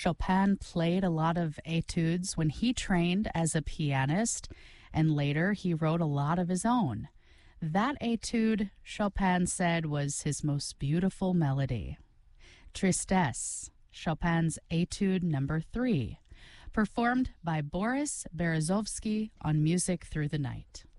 Chopin played a lot of etudes when he trained as a pianist, and later he wrote a lot of his own. That etude, Chopin said, was his most beautiful melody. Tristesse, Chopin's Etude Number 3, performed by Boris Berezovsky on Music Through the Night.